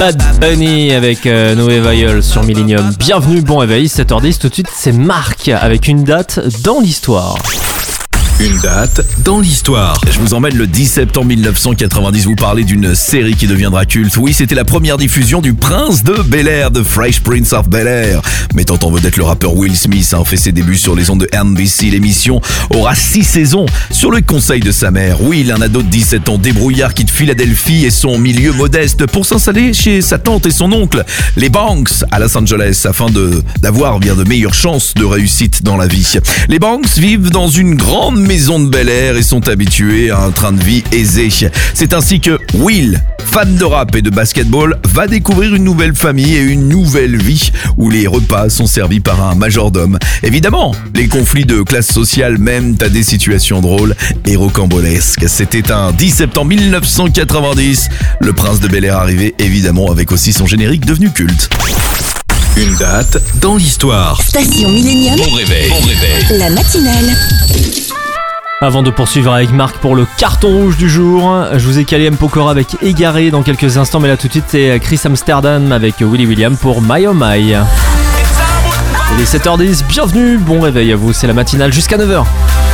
Bad Bunny avec Noé Viol sur Millennium. Bienvenue, bon réveil, 7h10. Tout de suite, c'est Marc avec une date dans l'histoire. Une date dans l'histoire. Je vous emmène le 10 septembre 1990, vous parlez d'une série qui deviendra culte. Oui, c'était la première diffusion du Prince de Bel-Air, The Fresh Prince of Bel-Air. Mettant en vedette le rappeur Will Smith, fait ses débuts sur les ondes de NBC. L'émission aura 6 saisons. Sur le conseil de sa mère, Will, un ado de 17 ans débrouillard, quitte Philadelphie et son milieu modeste pour s'installer chez sa tante et son oncle, les Banks, à Los Angeles, afin d'avoir bien de meilleures chances de réussite dans la vie. Les Banks vivent dans une grande maison de Bel-Air et sont habitués à un train de vie aisé. C'est ainsi que Will, fan de rap et de basketball, va découvrir une nouvelle famille et une nouvelle vie où les repas sont servis par un majordome. Évidemment, les conflits de classe sociale mènent à des situations drôles et rocambolesques. C'était un 10 septembre 1990. Le Prince de Bel-Air arrivait évidemment avec aussi son générique devenu culte. Une date dans l'histoire. Station Millennium. Bon réveil. La matinale. Avant de poursuivre avec Marc pour le carton rouge du jour, je vous ai calé M. Pokora avec Égaré dans quelques instants, mais là tout de suite c'est Chris Amsterdam avec Willy William pour My Oh My. Il est 7h10, bienvenue, bon réveil à vous, c'est la matinale jusqu'à 9h.